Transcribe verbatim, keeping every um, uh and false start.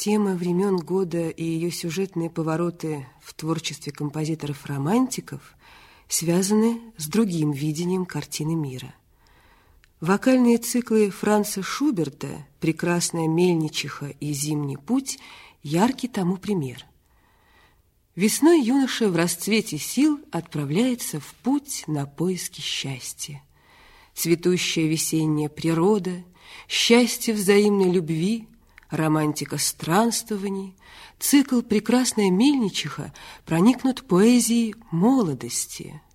Тема времен года и ее сюжетные повороты в творчестве композиторов-романтиков связаны с другим видением картины мира. Вокальные циклы Франца Шуберта «Прекрасная мельничиха» и «Зимний путь» яркий тому пример. Весной юноша в расцвете сил отправляется в путь на поиски счастья. Цветущая весенняя природа, счастье взаимной любви, романтика странствований, цикл «Прекрасная мельничиха» проникнут поэзией молодости.